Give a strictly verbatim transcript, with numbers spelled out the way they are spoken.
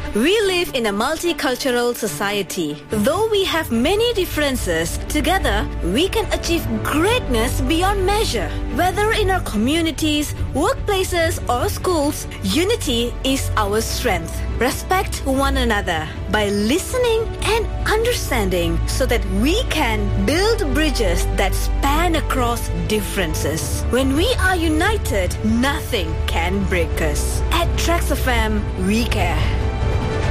We live in a multicultural society. Though we have many differences, together we can achieve greatness beyond measure. Whether in our communities, workplaces or schools, unity is our strength. Respect one another by listening and understanding so that we can build bridges that span across differences. When we are united, nothing can break us. At Trax F M, we care.